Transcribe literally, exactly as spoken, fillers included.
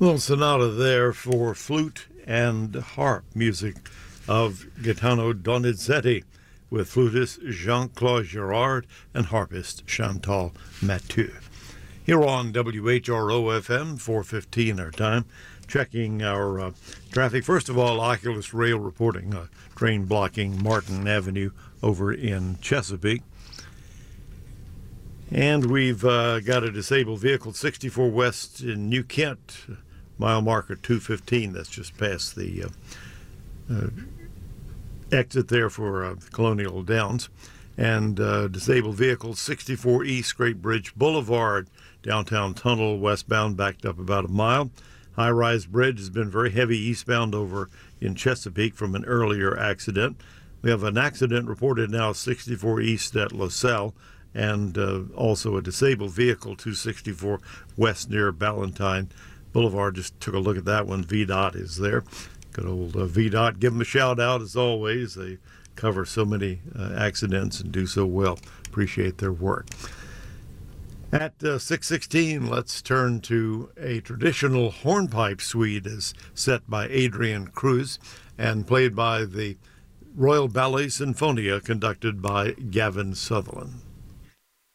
Well, sonata there for flute and harp, music of Gaetano Donizetti, with flutist Jean-Claude Girard and harpist Chantal Mathieu. Here on W H R O F M, four fifteen our time, checking our uh, traffic. First of all, Oculus Rail reporting a train blocking Martin Avenue over in Chesapeake. And we've uh, got a disabled vehicle, sixty-four West in New Kent, mile marker two fifteen. That's just past the uh, uh, exit there for uh, Colonial Downs. And uh, disabled vehicle, sixty-four East Great Bridge Boulevard, downtown tunnel, westbound, backed up about a mile. High-rise bridge has been very heavy eastbound over in Chesapeake from an earlier accident. We have an accident reported now, sixty-four East at LaSalle, and uh, also a disabled vehicle, two sixty-four West near Ballantyne Boulevard. Just took a look at that one. V DOT is there. Good old uh, V DOT. Give them a shout out as always. They cover so many uh, accidents and do so well. Appreciate their work. At uh, six sixteen, let's turn to a traditional hornpipe suite as set by Adrian Cruz and played by the Royal Ballet Sinfonia, conducted by Gavin Sutherland.